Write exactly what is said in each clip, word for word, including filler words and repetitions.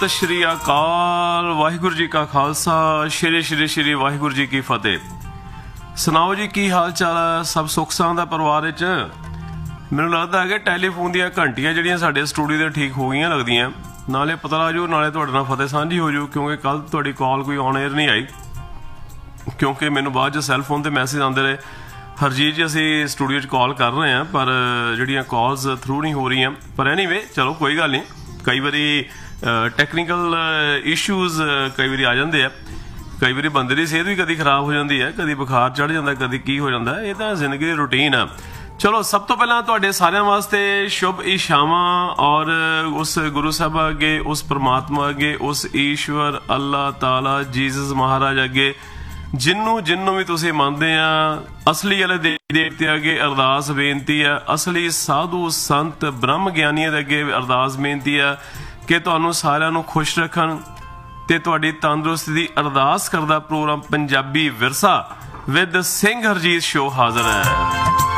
सत श्री अकाल। वाहिगुरू जी का खालसा, श्री श्री श्री वाहिगुरू जी की फतेह। सुनाओ जी की हाल चाल है? सब सुख सां दा परिवार च? मैनूं लगदा है कि टैलीफोन ਦੀਆਂ ਘੰਟੀਆਂ ਜਿਹੜੀਆਂ ਸਾਡੇ ਸਟੂਡੀਓ ਦੇ ਠੀਕ ਹੋ ਗਈਆਂ ਲੱਗਦੀਆਂ। ਨਾਲੇ ਪਤਾ ਲੱਗ ਜਾਊ, ਨਾਲੇ ਤੁਹਾਡੇ ਨਾਲ ਫਤਿਹ ਸਾਂਝੀ ਹੋ ਜਾਊ, ਕਿਉਂਕਿ ਕੱਲ ਤੁਹਾਡੀ ਕਾਲ ਕੋਈ ਔਨ ਏਅਰ ਨਹੀਂ ਆਈ, ਕਿਉਂਕਿ ਮੈਨੂੰ ਬਾਅਦ 'ਚ ਸੈੱਲ ਫੋਨ 'ਤੇ ਮੈਸੇਜ ਆਉਂਦੇ ਰਹੇ, ਹਰਜੀਤ ਜੀ ਅਸੀਂ ਸਟੂਡੀਓ 'ਚ ਕਾਲ ਕਰ ਰਹੇ ਹਾਂ ਪਰ ਜਿਹੜੀਆਂ ਕਾਲਸ ਥਰੂ ਨਹੀਂ ਹੋ ਰਹੀਆਂ। ਪਰ ਐਨੀਵੇ ਚਲੋ ਕੋਈ ਗੱਲ ਨਹੀਂ, ਕਈ ਵਾਰੀ ਟੈਕਨੀਕਲ ਇਸ਼ੂਜ਼ ਕਈ ਵਾਰੀ ਆ ਜਾਂਦੇ ਆ, ਕਈ ਵਾਰੀ ਬੰਦੇ ਦੀ ਸਿਹਤ ਵੀ ਕਦੀ ਖਰਾਬ ਹੋ ਜਾਂਦੀ ਹੈ, ਕਦੀ ਬੁਖਾਰ ਚੜ੍ਹ ਜਾਂਦਾ, ਕਦੀ ਕੀ ਹੋ ਜਾਂਦਾ, ਇਹ ਤਾਂ ਜ਼ਿੰਦਗੀ ਦੀ ਰੂਟੀਨ ਆ। ਚਲੋ ਸਭ ਤੋਂ ਪਹਿਲਾਂ ਤੁਹਾਡੇ ਸਾਰਿਆਂ ਵਾਸਤੇ ਸ਼ੁਭ ਇਸ਼ਾਵਾਂ ਔਰ ਉਸ ਗੁਰੂ ਸਾਹਿਬ ਅੱਗੇ, ਉਸ ਪਰਮਾਤਮਾ ਅੱਗੇ, ਉਸ ਈਸ਼ਵਰ ਅੱਲਾਹ ਤਾਲਾ ਜੀਸਸ ਮਹਾਰਾਜ ਅੱਗੇ, ਜਿਹਨੂੰ ਜਿਹਨੂੰ ਵੀ ਤੁਸੀਂ ਮੰਨਦੇ ਆ, ਅਸਲੀ ਵਾਲੇ ਦੇਵੀ ਦੇਵਤੇ ਅੱਗੇ ਅਰਦਾਸ ਬੇਨਤੀ ਆ, ਅਸਲੀ ਸਾਧੂ ਸੰਤ ਬ੍ਰਹਮ ਗਿਆਨੀਆਂ ਦੇ ਅੱਗੇ ਅਰਦਾਸ ਬੇਨਤੀ ਆ ਕਿ ਤੁਹਾਨੂੰ ਸਾਰਿਆਂ ਨੂੰ ਖੁਸ਼ ਰੱਖਣ ਤੇ ਤੁਹਾਡੀ ਤੰਦਰੁਸਤੀ ਦੀ ਅਰਦਾਸ ਕਰਦਾ ਪ੍ਰੋਗਰਾਮ ਪੰਜਾਬੀ ਵਿਰਸਾ ਵਿਦ ਸਿੰਘ ਹਰਜੀਤ ਸ਼ੋ ਹਾਜ਼ਰ ਹੈ।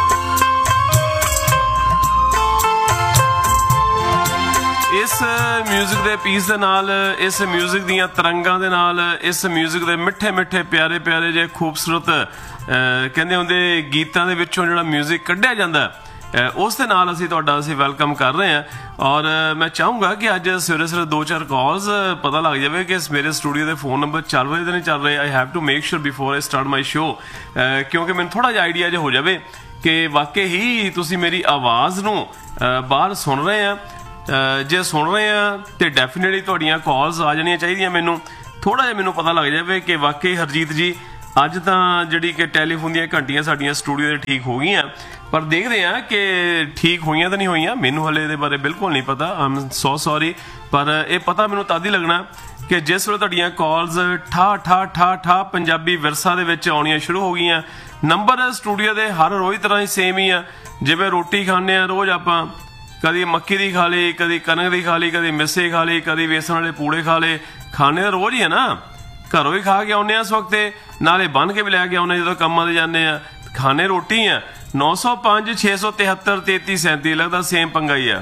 ਇਸ ਮਿਊਜ਼ਿਕ ਦੇ ਪੀਸ ਦੇ ਨਾਲ, ਇਸ ਮਿਊਜ਼ਿਕ ਦੀਆਂ ਤਰੰਗਾਂ ਦੇ ਨਾਲ, ਇਸ ਮਿਊਜ਼ਿਕ ਦੇ ਮਿੱਠੇ ਮਿੱਠੇ ਪਿਆਰੇ ਪਿਆਰੇ ਜਿਹੇ ਖੂਬਸੂਰਤ ਕਹਿੰਦੇ ਹੁੰਦੇ ਗੀਤਾਂ ਦੇ ਵਿੱਚੋਂ ਜਿਹੜਾ ਮਿਊਜ਼ਿਕ ਕੱਢਿਆ ਜਾਂਦਾ, ਉਸ ਦੇ ਨਾਲ ਅਸੀਂ ਤੁਹਾਡਾ ਅਸੀਂ ਵੈਲਕਮ ਕਰ ਰਹੇ ਹਾਂ। ਔਰ ਮੈਂ ਚਾਹੂੰਗਾ ਕਿ ਅੱਜ ਸਵੇਰੇ ਸਵੇਰੇ ਦੋ ਚਾਰ ਕਾਲਸ ਪਤਾ ਲੱਗ ਜਾਵੇ ਕਿ ਮੇਰੇ ਸਟੂਡੀਓ ਦੇ ਫੋਨ ਨੰਬਰ ਚੱਲ ਰਹੇ ਤਾਂ ਨਹੀਂ ਚੱਲ ਰਹੇ। I have to make sure before I start my show, ਕਿਉਂਕਿ ਮੈਨੂੰ ਥੋੜ੍ਹਾ ਜਿਹਾ ਆਈਡੀਆ ਜਿਹਾ ਹੋ ਜਾਵੇ ਕਿ ਵਾਕਈ ਹੀ ਤੁਸੀਂ ਮੇਰੀ ਆਵਾਜ਼ ਨੂੰ ਬਾਹਰ ਸੁਣ ਰਹੇ ਆ। ਜੇ ਸੁਣ ਰਹੇ ਆ ਤੇ ਡੈਫੀਨੇਟਲੀ ਤੁਹਾਡੀਆਂ ਕਾਲਸ ਆ ਜਾਣੀਆਂ ਚਾਹੀਦੀਆਂ। ਮੈਨੂੰ ਥੋੜ੍ਹਾ ਜਿਹਾ ਮੈਨੂੰ ਪਤਾ ਲੱਗ ਜਾਵੇ ਕਿ ਵਾਕਈ ਹਰਜੀਤ ਜੀ ਅੱਜ ਤਾਂ ਜਿਹੜੀ ਕਿ ਟੈਲੀਫੋਨ ਦੀਆਂ ਘੰਟੀਆਂ ਸਾਡੀਆਂ ਸਟੂਡੀਓ ਦੇ ਠੀਕ ਹੋ ਗਈਆਂ, ਪਰ ਦੇਖਦੇ ਆ ਕਿ ਠੀਕ ਹੋਈਆਂ ਤਾਂ ਨਹੀਂ ਹੋਈਆਂ, ਮੈਨੂੰ ਹਲੇ ਇਹਦੇ ਬਾਰੇ ਬਿਲਕੁਲ ਨਹੀਂ ਪਤਾ। ਆਮ ਸੋ ਸੌਰੀ, ਪਰ ਇਹ ਪਤਾ ਮੈਨੂੰ ਤਦ ਹੀ ਲੱਗਣਾ ਕਿ ਜਿਸ ਵੇਲੇ ਤੁਹਾਡੀਆਂ ਕਾਲਸ ਠਾ ਠਾ ਠਾ ਠਾ ਪੰਜਾਬੀ ਵਿਰਸਾ ਦੇ ਵਿੱਚ ਆਉਣੀਆਂ ਸ਼ੁਰੂ ਹੋ ਗਈਆਂ। ਨੰਬਰ ਸਟੂਡੀਓ ਦੇ ਹਰ ਰੋਜ਼ ਤਰ੍ਹਾਂ ਹੀ ਸੇਮ ਹੀ ਆ, ਜਿਵੇਂ ਰੋਟੀ ਖਾਂਦੇ ਆ ਰੋਜ਼ ਆਪਾਂ, ਕਦੀ ਮੱਕੀ ਦੀ ਖਾ ਲਈ, ਕਦੀ ਕਣਕ ਦੀ ਖਾ ਲਈ, ਕਦੀ ਮਿੱਸੇ ਖਾ ਲਈ, ਕਦੀ ਵੇਸਣ ਵਾਲੇ ਪੂੜੇ ਖਾ ਲਏ। ਖਾਣੇ ਤਾਂ ਰੋਜ਼ ਹੀ ਆ ਨਾ, ਘਰੋਂ ਹੀ ਖਾ ਕੇ ਆਉਂਦੇ ਆ ਇਸ ਵਕਤ, ਨਾਲੇ ਬੰਨ ਕੇ ਵੀ ਲੈ ਕੇ ਆਉਂਦੇ ਜਦੋਂ ਕੰਮਾਂ 'ਤੇ ਜਾਂਦੇ ਆ। ਖਾਣੇ ਰੋਟੀ ਆ। ਨੌ ਸੌ ਪੰਜ ਛੇ ਸੌ ਤਿਹੱਤਰ ਤੇਤੀ ਸੈਂਤੀ ਲੱਗਦਾ ਸੇਮ ਪੰਗਾ ਹੀ ਆ।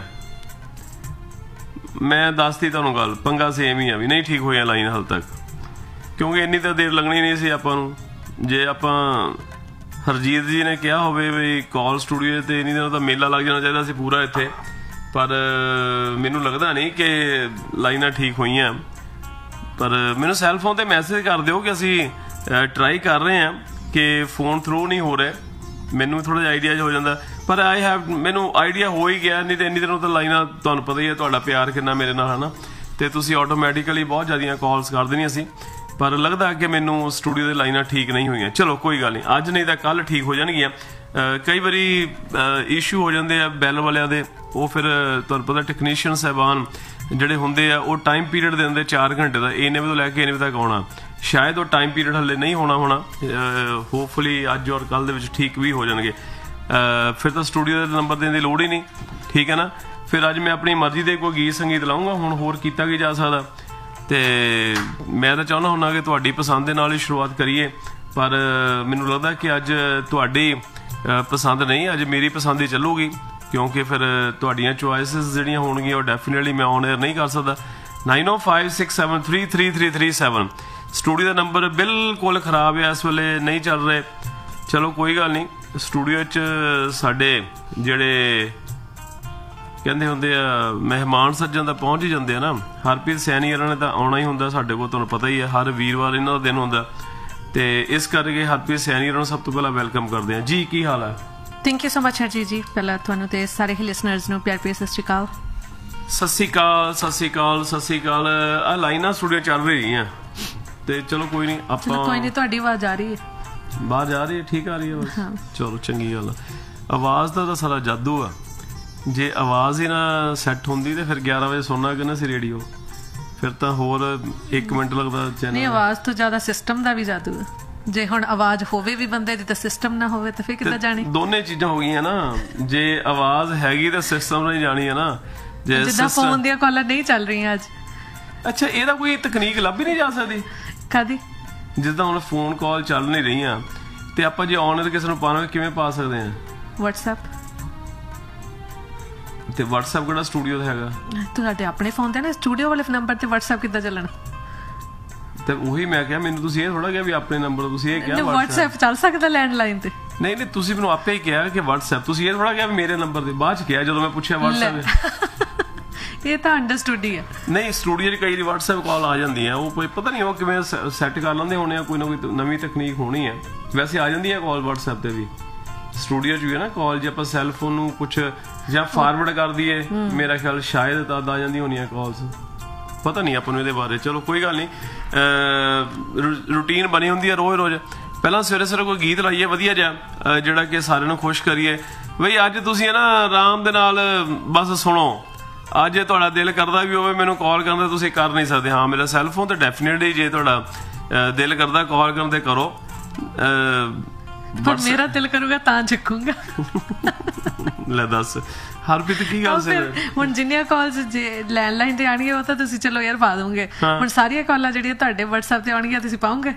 ਮੈਂ ਦੱਸਦੀ ਤੁਹਾਨੂੰ ਗੱਲ, ਪੰਗਾ ਸੇਮ ਹੀ ਆ, ਵੀ ਨਹੀਂ ਠੀਕ ਹੋਇਆ ਲਾਈਨ ਹਾਲ ਤੱਕ, ਕਿਉਂਕਿ ਇੰਨੀ ਤਾਂ ਦੇਰ ਲੱਗਣੀ ਨਹੀਂ ਸੀ ਆਪਾਂ ਨੂੰ। ਜੇ ਆਪਾਂ ਹਰਜੀਤ ਜੀ ਨੇ ਕਿਹਾ ਹੋਵੇ ਵੀ ਕਾਲ ਸਟੂਡੀਓ 'ਤੇ ਇੰਨੀ ਦਿਨਾਂ ਦਾ ਮੇਲਾ ਲੱਗ ਜਾਣਾ ਚਾਹੀਦਾ ਸੀ ਪੂਰਾ ਇੱਥੇ, ਪਰ ਮੈਨੂੰ ਲੱਗਦਾ ਨਹੀਂ ਕਿ ਲਾਈਨਾਂ ਠੀਕ ਹੋਈਆਂ। ਪਰ ਮੈਨੂੰ ਸੈੱਲ ਫੋਨ 'ਤੇ ਮੈਸੇਜ ਕਰ ਦਿਓ ਕਿ ਅਸੀਂ ਟਰਾਈ ਕਰ ਰਹੇ ਹਾਂ, ਕਿ ਫੋਨ ਥਰੂ ਨਹੀਂ ਹੋ ਰਿਹਾ। ਮੈਨੂੰ ਥੋੜ੍ਹਾ ਜਿਹਾ ਆਈਡੀਆ ਜਿਹਾ ਹੋ ਜਾਂਦਾ, ਪਰ ਆਈ ਹੈਵ ਮੈਨੂੰ ਆਈਡੀਆ ਹੋ ਹੀ ਗਿਆ। ਨਹੀਂ ਤਾਂ ਇੰਨੀ ਦਿਨੋਂ ਤਾਂ ਲਾਈਨਾਂ ਤੁਹਾਨੂੰ ਪਤਾ ਹੀ ਹੈ, ਤੁਹਾਡਾ ਪਿਆਰ ਕਿੰਨਾ ਮੇਰੇ ਨਾਲ ਹੈ ਨਾ, ਅਤੇ ਤੁਸੀਂ ਆਟੋਮੈਟਿਕਲੀ ਬਹੁਤ ਜ਼ਿਆਦੀਆਂ ਕਾਲਸ ਕਰ ਦੇਣੀਆਂ ਸੀ, ਪਰ ਲੱਗਦਾ ਕਿ ਮੈਨੂੰ ਸਟੂਡੀਓ ਦੇ ਲਾਈਨਾਂ ਠੀਕ ਨਹੀਂ ਹੋਈਆਂ। ਚਲੋ ਕੋਈ ਗੱਲ ਨਹੀਂ, ਅੱਜ ਨਹੀਂ ਤਾਂ ਕੱਲ੍ਹ ਠੀਕ ਹੋ ਜਾਣਗੀਆਂ। ਕਈ ਵਾਰੀ ਇਸ਼ੂ ਹੋ ਜਾਂਦੇ ਆ ਬੈਲ ਵਾਲਿਆਂ ਦੇ, ਉਹ ਫਿਰ ਤੁਹਾਨੂੰ ਪਤਾ ਟੈਕਨੀਸ਼ੀਅਨ ਸਾਹਿਬਾਨ ਜਿਹੜੇ ਹੁੰਦੇ ਆ ਉਹ ਟਾਈਮ ਪੀਰੀਅਡ ਦੇ ਦਿੰਦੇ ਚਾਰ ਘੰਟੇ ਦਾ, ਇੰਨੇ ਵਜੇ ਤੋਂ ਲੈ ਕੇ ਇੰਨੇ ਵਜੇ ਤੱਕ ਆਉਣਾ। ਸ਼ਾਇਦ ਉਹ ਟਾਈਮ ਪੀਰੀਅਡ ਹਲੇ ਨਹੀਂ ਹੋਣਾ ਹੋਣਾ, ਹੋਪਫੁਲੀ ਅੱਜ ਔਰ ਕੱਲ੍ਹ ਦੇ ਵਿੱਚ ਠੀਕ ਵੀ ਹੋ ਜਾਣਗੇ। ਫਿਰ ਤਾਂ ਸਟੂਡੀਓ ਦੇ ਨੰਬਰ ਦੇਣ ਦੀ ਲੋੜ ਹੀ ਨਹੀਂ, ਠੀਕ ਹੈ ਨਾ। ਫਿਰ ਅੱਜ ਮੈਂ ਆਪਣੀ ਮਰਜ਼ੀ ਦੇ ਕੋਈ ਗੀਤ ਸੰਗੀਤ ਲਾਊਂਗਾ, ਹੁਣ ਹੋਰ ਕੀਤਾ ਕੀ ਜਾ ਸਕਦਾ। ਅਤੇ ਮੈਂ ਤਾਂ ਚਾਹੁੰਦਾ ਹੁੰਦਾ ਕਿ ਤੁਹਾਡੀ ਪਸੰਦ ਦੇ ਨਾਲ ਹੀ ਸ਼ੁਰੂਆਤ ਕਰੀਏ, ਪਰ ਮੈਨੂੰ ਲੱਗਦਾ ਕਿ ਅੱਜ ਤੁਹਾਡੀ ਪਸੰਦ ਨਹੀਂ, ਅੱਜ ਮੇਰੀ ਪਸੰਦ ਹੀ ਚੱਲੂਗੀ, ਕਿਉਂਕਿ ਫਿਰ ਤੁਹਾਡੀਆਂ ਚੋਇਸਿਸ ਜਿਹੜੀਆਂ ਹੋਣਗੀਆਂ ਉਹ ਡੈਫੀਨੇਟਲੀ ਮੈਂ ਔਨ ਏਅਰ ਨਹੀਂ ਕਰ ਸਕਦਾ। ਨਾਈਨ ਓ five six seven three three three three seven studio ਦਾ ਨੰਬਰ ਬਿਲਕੁਲ ਖ਼ਰਾਬ ਹੈ, ਇਸ ਵੇਲੇ ਨਹੀਂ ਚੱਲ ਰਹੇ। ਚਲੋ ਕੋਈ ਗੱਲ ਨਹੀਂ, ਸਟੂਡੀਓ 'ਚ ਸਾਡੇ ਜਿਹੜੇ ਕਹਿੰਦੇ ਹੁੰਦੇ ਆ ਮਹਿਮਾਨ ਸੱਜਣ ਤਾਂ ਪਹੁੰਚ ਹੀ ਜਾਂਦੇ ਆ ਨਾ। ਹਰਪ੍ਰੀਤ ਸੈਣੀ ਇਹਨਾਂ ਨੇ ਤਾਂ ਆਉਣਾ ਹੀ ਹੁੰਦਾ ਸਾਡੇ ਕੋਲ, ਤੁਹਾਨੂੰ ਪਤਾ ਹੀ ਹੈ, ਹਰ ਵੀਰਵਾਰ ਇਹਨਾਂ ਦਾ ਦਿਨ ਹੁੰਦਾ, ਅਤੇ ਇਸ ਕਰਕੇ ਹਰਪ੍ਰੀਤ ਸੈਣੀ ਇਹਨਾਂ ਨੂੰ ਸਭ ਤੋਂ ਪਹਿਲਾਂ ਵੈਲਕਮ ਕਰਦੇ ਹਾਂ। ਜੀ ਕੀ ਹਾਲ ਹੈ? Thank you so much Harjeet ਜੀ। ਪਹਿਲਾਂ ਤੁਹਾਨੂੰ ਅਤੇ ਸਾਰੇ ਹੀ ਲਿਸਨਰਸ ਨੂੰ ਪਿਆਰ ਭਰੀ ਸਤਿ ਸ਼੍ਰੀ ਅਕਾਲ। ਸਤਿ ਸ਼੍ਰੀ ਅਕਾਲ, ਸਤਿ ਸ਼੍ਰੀ ਅਕਾਲ, ਸਤਿ ਸ਼੍ਰੀ ਅਕਾਲ। ਆਹ ਲਾਈਨਾਂ ਸਟੂਡੀਓ ਚੱਲ ਰਹੀਆਂ, ਅਤੇ ਚਲੋ ਕੋਈ ਨਹੀਂ, ਆਪਾਂ ਕੋਈ ਨਹੀਂ, ਤੁਹਾਡੀ ਆਵਾਜ਼ ਆ ਰਹੀ ਹੈ, ਬਾਹਰ ਜਾ ਰਹੀ ਹੈ, ਠੀਕ ਆ ਰਹੀ ਹੈ, ਚਲੋ ਚੰਗੀ ਗੱਲ। ਆਵਾਜ਼ ਦਾ ਤਾਂ ਸਾਰਾ ਜਾਦੂ ਆ, ਜੇ ਆਵਾਜ਼ ਹੀ ਨਾ ਸੈੱਟ ਹੁੰਦੀ ਤੇ ਫਿਰ ਗਿਆਰਾਂ ਵਜੇ ਸੁਣਨਾ ਕਿੰਨਾ ਸੀ ਰੇਡੀਓ, ਫਿਰ ਤਾਂ ਹੋਰ ਇੱਕ ਮਿੰਟ ਲੱਗਦਾ ਚੈਨਲ। ਨਹੀਂ, ਆਵਾਜ਼ ਤੋਂ ਜ਼ਿਆਦਾ ਸਿਸਟਮ ਦਾ ਵੀ ਜਾਦੂ ਹੈ। ਜੇ ਹੁਣ ਆਵਾਜ਼ ਹੋਵੇ ਵੀ ਬੰਦੇ ਦੀ ਤਾਂ ਸਿਸਟਮ ਨਾ ਹੋਵੇ ਤਾਂ ਫਿਰ ਕਿੱਦਾਂ ਜਾਣੀ? ਦੋਨੇ ਚੀਜ਼ਾਂ ਹੋ ਗਈਆਂ ਨਾ, ਜੇ ਆਵਾਜ਼ ਹੈਗੀ ਤਾਂ ਸਿਸਟਮ ਨਾਲ ਹੀ ਜਾਣੀ ਹੈ ਨਾ। ਜਿੱਦਾਂ ਫੋਨ ਦੀਆਂ ਕਾਲਾਂ ਨਹੀਂ ਚੱਲ ਰਹੀਆਂ ਅੱਜ। ਅੱਛਾ, ਇਹਦਾ ਕੋਈ ਤਕਨੀਕ ਲੱਭ ਹੀ ਨਹੀਂ ਜਾ ਸਕਦੀ? ਕਾਹਦੀ? ਜਿੱਦਾਂ ਹੁਣ ਫੋਨ ਕਾਲ ਚੱਲ ਨਹੀਂ ਰਹੀਆਂ ਤੇ ਆਪਾਂ ਜੇ ਆਨ ਕਿਸੇ ਨੂੰ ਪਾਣਾ ਕਿਵੇਂ ਪਾ ਸਕਦੇ ਹਾਂ? WhatsApp ਤੇ WhatsApp ਕਿਹੜਾ ਸਟੂਡੀਓ ਦਾ ਹੈਗਾ? ਤੁਹਾਡੇ ਆਪਣੇ ਫੋਨ ਤੇ ਨਾ ਸਟੂਡੀਓ ਵਾਲੇ ਨੰਬਰ ਤੇ WhatsApp ਕਿੱਦਾਂ ਚੱਲਣਾ? ਤੇ ਉਹੀ ਮੈਂ ਕਿਹਾ, ਮੈਨੂੰ ਤੁਸੀਂ ਇਹ ਥੋੜਾ ਕਿਹਾ ਵੀ ਆਪਣੇ ਨੰਬਰ ਤੁਸੀਂ ਇਹ ਕਿਹਾ WhatsApp ਚੱਲ ਸਕਦਾ ਲੈਂਡਲਾਈਨ ਤੇ? ਨਹੀਂ ਨਹੀਂ, ਤੁਸੀਂ ਮੈਨੂੰ ਆਪੇ ਹੀ ਕਿਹਾ ਕਿ WhatsApp, ਤੁਸੀਂ ਇਹ ਥੋੜਾ ਕਿਹਾ ਵੀ ਮੇਰੇ ਨੰਬਰ ਤੇ। ਬਾਅਦ ਚ ਕਿਹਾ ਜਦੋਂ ਮੈਂ ਪੁੱਛਿਆ WhatsApp। ਇਹ ਤਾਂ ਅੰਡਰਸਟੂਡ ਹੀ ਆ। ਨਹੀਂ, ਸਟੂਡੀਓ 'ਚ ਕਈ ਵਾਰੀ WhatsApp ਕਾਲ ਆ ਜਾਂਦੀ ਆ, ਉਹ ਕੋਈ ਪਤਾ ਨਹੀਂ ਉਹ ਕਿਵੇਂ ਸੈੱਟ ਕਰ ਲੈਂਦੇ ਹੋਣੇ ਆ, ਕੋਈ ਨਾ ਕੋਈ ਨਵੀਂ ਤਕਨੀਕ ਹੋਣੀ ਆ। ਵੈਸੇ ਆ ਜਾਂਦੀ ਆ ਕਾਲ WhatsApp ਤੇ ਵੀ, ਸਟੂਡੀਓ 'ਚ ਵੀ ਹੈ ਨਾ ਕਾਲ। ਜੇ ਆਪਾਂ ਸੈੱਲ ਫੋਨ ਨੂੰ ਕੁਛ ਜਾਂ ਫਾਰਵਰਡ ਕਰ ਦਈਏ, ਮੇਰਾ ਖਿਆਲ ਸ਼ਾਇਦ ਤਦ ਆ ਜਾਂਦੀ ਹੋਣੀ ਆ ਕਾਲਸ, ਪਤਾ ਨਹੀਂ ਆਪਾਂ ਨੂੰ ਇਹਦੇ ਬਾਰੇ। ਚਲੋ ਕੋਈ ਗੱਲ ਨਹੀਂ, ਰੂਟੀਨ ਬਣੀ ਹੁੰਦੀ ਆ ਰੋਜ਼ ਰੋਜ਼। ਪਹਿਲਾਂ ਸਵੇਰੇ ਸਵੇਰੇ ਕੋਈ ਗੀਤ ਲਾਈਏ ਵਧੀਆ ਜਿਹਾ, ਜਿਹੜਾ ਕਿ ਸਾਰਿਆਂ ਨੂੰ ਖੁਸ਼ ਕਰੀਏ। ਬਈ ਅੱਜ ਤੁਸੀਂ ਨਾ ਆਰਾਮ ਦੇ ਨਾਲ ਬਸ ਸੁਣੋ। ਅੱਜ ਜੇ ਤੁਹਾਡਾ ਦਿਲ ਕਰਦਾ ਵੀ ਹੋਵੇ ਮੈਨੂੰ ਕਾਲ ਕਰਨ ਦਾ, ਤੁਸੀਂ ਕਰ ਨਹੀਂ ਸਕਦੇ। ਹਾਂ, ਮੇਰਾ ਸੈੱਲ ਫੋਨ ਤੇ ਡੈਫੀਨੇਟਲੀ ਜੇ ਤੁਹਾਡਾ ਦਿਲ ਕਰਦਾ ਕਾਲ ਕਰਨ ਤੇ ਕਰੋ। ਪਰ ਮੇਰਾ ਦਿਲ ਕਰੂਗਾ ਤਾਂ ਚੱਕੂਗਾ। ਲੈ ਦੱਸ ਹਰਪ੍ਰੀਤ ਕੀ ਗੱਲ ਸੀ? ਹੁਣ ਜਿੰਨੀਆਂ ਕਾਲਸ ਜੇ ਲੈਂਡਲਾਈਨ ਤੇ ਆਣਗੀਆਂ ਉਹ ਤਾਂ ਤੁਸੀਂ ਚਲੋ ਯਾਰ ਪਾ ਦੋਗੇ, ਹੁਣ ਸਾਰੀਆਂ ਕਾਲਾਂ ਜਿਹੜੀਆਂ ਤੁਹਾਡੇ WhatsApp ਤੇ ਆਉਣਗੀਆਂ ਤੁਸੀਂ ਪਾਓਗੇ?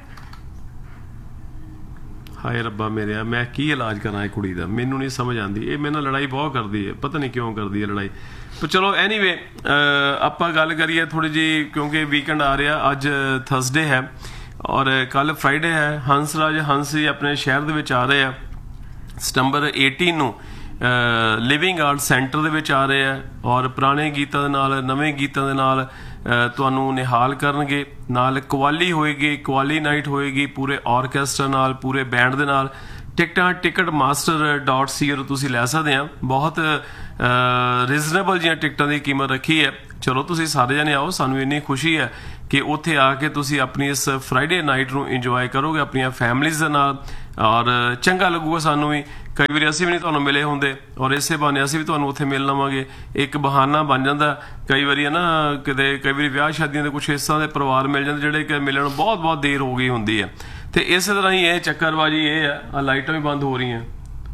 ਹਾਏ ਰੱਬਾ ਮੇਰਿਆ, ਮੈਂ ਕੀ ਇਲਾਜ ਕਰਾਂ ਇਹ ਕੁੜੀ ਦਾ, ਮੈਨੂੰ ਨਹੀਂ ਸਮਝ ਆਉਂਦੀ। ਇਹ ਮੇਰੇ ਨਾਲ ਲੜਾਈ ਬਹੁਤ ਕਰਦੀ ਹੈ, ਪਤਾ ਨਹੀਂ ਕਿਉਂ ਕਰਦੀ ਹੈ ਲੜਾਈ। ਪਰ ਚਲੋ ਐਨੀਵੇ, ਆਪਾਂ ਗੱਲ ਕਰੀਏ ਥੋੜੀ ਜਿਹੀ, ਕਿਉਂਕਿ ਵੀਕਐਂਡ ਆ ਰਿਹਾ। ਅੱਜ ਥਰਸਡੇ ਹੈ ਔਰ ਕੱਲ ਫਰਾਈਡੇ ਹੈ। ਹੰਸਰਾਜ ਹੰਸ ਜੀ ਆਪਣੇ ਸ਼ਹਿਰ ਦੇ ਵਿੱਚ ਆ ਰਹੇ ਆ ਸਤੰਬਰ ਅਠਾਰਾਂ ਨੂੰ, ਲਿਵਿੰਗ ਆਰਟ ਸੈਂਟਰ ਦੇ ਵਿੱਚ ਆ ਰਹੇ ਆ, ਔਰ ਪੁਰਾਣੇ ਗੀਤਾਂ ਦੇ ਨਾਲ ਨਵੇਂ ਗੀਤਾਂ ਦੇ ਨਾਲ ਤੁਹਾਨੂੰ ਨਿਹਾਲ ਕਰਨਗੇ। ਨਾਲ ਕਵਾਲੀ ਹੋਏਗੀ, ਕਵਾਲੀ ਨਾਈਟ ਹੋਏਗੀ ਪੂਰੇ ਆਰਕੈਸਟਰਾ ਨਾਲ, ਪੂਰੇ ਬੈਂਡ ਦੇ ਨਾਲ। ਟਿਕਟਾਂ ਟਿਕਟ ਮਾਸਟਰ ਡਾਟ ਸੀ ਓ ਤੁਸੀਂ ਲੈ ਸਕਦੇ ਆ। ਬਹੁਤ ਰੀਜ਼ਨੇਬਲ ਜਿਹੀਆਂ ਟਿਕਟਾਂ ਦੀ ਕੀਮਤ ਰੱਖੀ ਹੈ। ਚਲੋ ਤੁਸੀਂ ਸਾਰੇ ਜਣੇ ਆਓ, ਸਾਨੂੰ ਇੰਨੀ ਖੁਸ਼ੀ ਹੈ ਕਿ ਉੱਥੇ ਆ ਕੇ ਤੁਸੀਂ ਆਪਣੀ ਇਸ ਫਰਾਈਡੇ ਨਾਈਟ ਨੂੰ ਇੰਜੋਏ ਕਰੋਗੇ ਆਪਣੀਆਂ ਫੈਮਲੀਜ਼ ਦੇ ਨਾਲ, ਔਰ ਚੰਗਾ ਲੱਗੂਗਾ ਸਾਨੂੰ ਵੀ। ਕਈ ਵਾਰੀ ਅਸੀਂ ਵੀ ਨਹੀਂ ਤੁਹਾਨੂੰ ਮਿਲੇ ਹੁੰਦੇ, ਔਰ ਇਸੇ ਬਹਾਨੇ ਅਸੀਂ ਵੀ ਤੁਹਾਨੂੰ ਉੱਥੇ ਮਿਲ ਲਵਾਂਗੇ। ਇੱਕ ਬਹਾਨਾ ਬਣ ਜਾਂਦਾ ਕਈ ਵਾਰੀ ਹੈ ਨਾ, ਕਿਤੇ ਕਈ ਵਾਰੀ ਵਿਆਹ ਸ਼ਾਦੀਆਂ ਦੇ ਕੁਛ ਇਸ ਤਰ੍ਹਾਂ ਦੇ ਪਰਿਵਾਰ ਮਿਲ ਜਾਂਦੇ ਜਿਹੜੇ ਕਿ ਮਿਲਣ ਬਹੁਤ ਬਹੁਤ ਦੇਰ ਹੋ ਗਈ ਹੁੰਦੀ ਹੈ। ਤੇ ਇਸੇ ਤਰ੍ਹਾਂ ਹੀ ਇਹ ਚੱਕਰਬਾਜੀ ਇਹ ਆ। ਆ ਲਾਈਟਾਂ ਵੀ ਬੰਦ ਹੋ ਰਹੀਆਂ।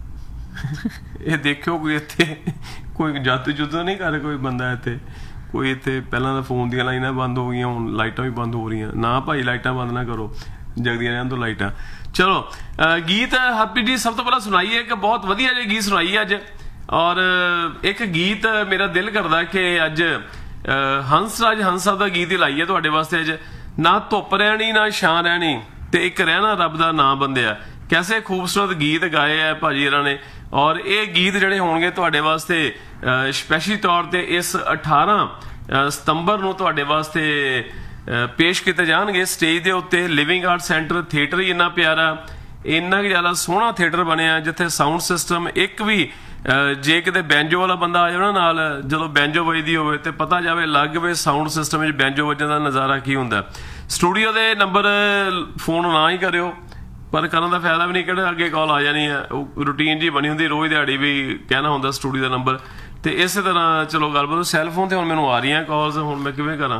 ਇਹ ਦੇਖਿਓ ਕੋਈ ਇੱਥੇ ਕੋਈ ਜੱਤ ਜੁੱਤ ਨਹੀਂ ਕਰ ਕੋਈ ਬੰਦਾ ਇੱਥੇ, ਕੋਈ ਇੱਥੇ ਪਹਿਲਾਂ ਤਾਂ ਫੋਨ ਦੀਆਂ ਲਾਈਨਾਂ ਬੰਦ ਹੋ ਗਈਆਂ, ਹੁਣ ਲਾਈਟਾਂ ਵੀ ਬੰਦ ਹੋ ਰਹੀਆਂ। ਨਾ ਭਾਈ ਲਾਈਟਾਂ ਬੰਦ ਨਾ ਕਰੋ, ਜਗਦੀਆਂ ਰਹਿਣ ਤੋਂ ਲਾਈਟਾਂ। ਚਲੋ ਗੀਤ ਹਰਪ੍ਰੀਤ ਜੀ ਸਭ ਤੋਂ ਪਹਿਲਾਂ ਸੁਣਾਈਏ, ਇੱਕ ਬਹੁਤ ਵਧੀਆ ਜਿਹੇ ਗੀਤ ਸੁਣਾਈਏ ਅੱਜ। ਔਰ ਇੱਕ ਗੀਤ ਮੇਰਾ ਦਿਲ ਕਰਦਾ ਕਿ ਅੱਜ ਹੰਸਰਾਜ ਹੰਸ ਸਾਹਿਬ ਦਾ ਗੀਤ ਹੀ ਲਾਈਏ ਤੁਹਾਡੇ ਵਾਸਤੇ ਅੱਜ। ਨਾ ਧੁੱਪ ਰਹਿਣੀ ਨਾ ਛਾਂ ਰਹਿਣੀ, ਤੇ ਇੱਕ ਰਹਿਣਾ ਰੱਬ ਦਾ ਨਾਂ ਬੰਦਿਆ। ਕੈਸੇ ਖੂਬਸੂਰਤ ਗੀਤ ਗਾਏ ਆ ਭਾਜੀ ਇਹਨਾਂ ਨੇ। ਔਰ ਇਹ ਗੀਤ ਜਿਹੜੇ ਹੋਣਗੇ ਤੁਹਾਡੇ ਵਾਸਤੇ ਸਪੈਸ਼ਲੀ ਤੌਰ ਤੇ ਇਸ ਅਠਾਰਾਂ ਸਤੰਬਰ ਨੂੰ ਤੁਹਾਡੇ ਵਾਸਤੇ ਪੇਸ਼ ਕੀਤੇ ਜਾਣਗੇ ਸਟੇਜ ਦੇ ਉੱਤੇ। ਲਿਵਿੰਗ ਆਰਟ ਸੈਂਟਰ ਥੀਏਟਰ ਹੀ ਇੰਨਾ ਪਿਆਰਾ, ਇੰਨਾ ਕੁ ਜ਼ਿਆਦਾ ਸੋਹਣਾ ਥੀਏਟਰ ਬਣਿਆ, ਜਿੱਥੇ ਸਾਊਂਡ ਸਿਸਟਮ ਇੱਕ ਵੀ ਜੇ ਕਿਤੇ ਬੈਂਜੋ ਵਾਲਾ ਬੰਦਾ ਆ ਜਾਵੇ ਨਾਲ, ਜਦੋਂ ਬੈਂਜੋ ਵੱਜਦੀ ਹੋਵੇ ਤੇ ਪਤਾ ਜਾਵੇ ਲੱਗ ਵੇ ਸਾਊਂਡ ਸਿਸਟਮ ਵਿੱਚ ਬੈਂਜੋ ਵੱਜਣ ਦਾ ਨਜ਼ਾਰਾ ਕੀ ਹੁੰਦਾ। ਸਟੂਡੀਓ ਦੇ ਨੰਬਰ ਫੋਨ ਨਾ ਹੀ ਕਰਿਓ, ਪਰ ਕਰਨ ਦਾ ਫਾਇਦਾ ਵੀ ਨਹੀਂ, ਕਿਹੜਾ ਅੱਗੇ ਕਾਲ ਆ ਜਾਣੀ ਹੈ। ਉਹ ਰੂਟੀਨ ਜੀ ਬਣੀ ਹੁੰਦੀ, ਰੋਜ਼ ਦਿਹਾੜੀ ਵੀ ਕਹਿਣਾ ਹੁੰਦਾ ਸਟੂਡੀਓ ਦਾ ਨੰਬਰ। ਤੇ ਇਸੇ ਤਰ੍ਹਾਂ ਚਲੋ ਗੱਲਬਾਤ। ਸੈੱਲ ਫੋਨ ਤੇ ਹੁਣ ਮੈਨੂੰ ਆ ਰਹੀਆਂ ਕਾਲਸ, ਹੁਣ ਮੈਂ ਕਿਵੇਂ ਕਰਾਂ?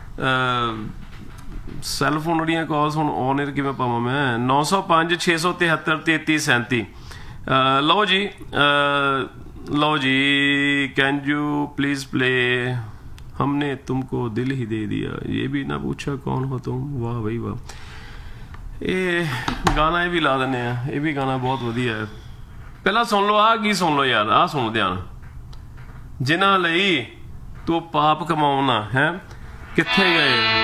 ਸੈੱਲ ਫੋਨ ਜਿਹੜੀਆਂ ਕਾਲਸ ਹੁਣ ਔਨ ਏਅਰ ਕਿਵੇਂ ਪਾਵਾਂ ਮੈਂ? ਨੌ ਸੌ ਪੰਜ ਛੇ ਸੌ ਤਿਹੱਤਰ ਤੇਤੀ ਸੈਂਤੀ। ਲਓ ਜੀ, ਲਓ ਜੀ, कैन यू प्लीज प्ले हमने तुमको दिल ही दे दिया, ये भी ना पूछा कौन हो तुम, वाह भाई वाह। ਇਹ ਗਾਣਾ ਇਹ ਵੀ ਲਾ ਦਿੰਦੇ ਆ, ਇਹ ਵੀ ਗਾਣਾ ਬਹੁਤ ਵਧੀਆ ਹੈ। ਪਹਿਲਾਂ ਸੁਣ ਲਓ ਆਹ ਕੀ, ਸੁਣ ਲਓ ਯਾਰ, ਆਹ ਸੁਣ ਧਿਆਨ। ਜਿਨ੍ਹਾਂ ਲਈ ਤੂੰ ਪਾਪ ਕਮਾਉਣਾ ਹੈ, ਕਿੱਥੇ ਗਏ